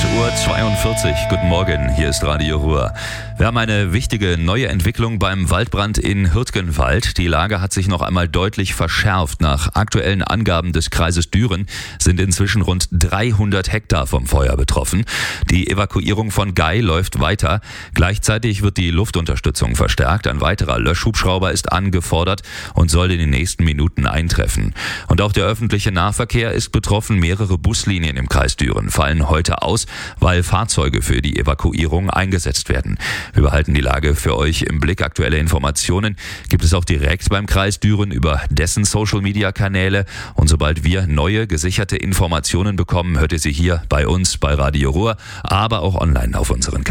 8:42 Uhr. Guten Morgen, hier ist Radio Ruhr. Wir haben eine wichtige neue Entwicklung beim Waldbrand in Hürtgenwald. Die Lage hat sich noch einmal deutlich verschärft. Nach aktuellen Angaben des Kreises Düren sind inzwischen rund 300 Hektar vom Feuer betroffen. Die Evakuierung von Gei läuft weiter. Gleichzeitig wird die Luftunterstützung verstärkt. Ein weiterer Löschhubschrauber ist angefordert und soll in den nächsten Minuten eintreffen. Und auch der öffentliche Nahverkehr ist betroffen. Mehrere Buslinien im Kreis Düren fallen heute aus, weil Fahrzeuge für die Evakuierung eingesetzt werden. Wir behalten die Lage für euch im Blick. Aktuelle Informationen gibt es auch direkt beim Kreis Düren über dessen Social-Media-Kanäle. Und sobald wir neue, gesicherte Informationen bekommen, hört ihr sie hier bei uns bei Radio Ruhr, aber auch online auf unseren Kanälen.